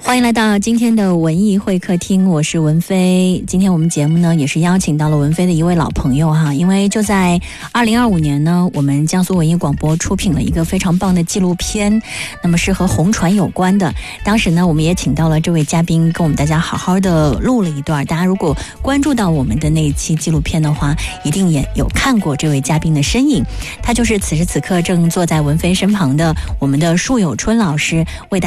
欢迎来到今天的文艺会客厅，我是文飞。今天我们节目呢也是邀请到了文飞的一位老朋友哈，因为就在2025年呢，我们江苏文艺广播出品了一个非常棒的纪录片，那么是和红船有关的。当时呢，我们也请到了这位嘉宾，跟我们大家好好的录了一段。大家如果关注到我们的那一期纪录片的话，一定也有看过这位嘉宾的身影，他就是此时此刻正坐在文飞身旁的我们的束有春老师，为大家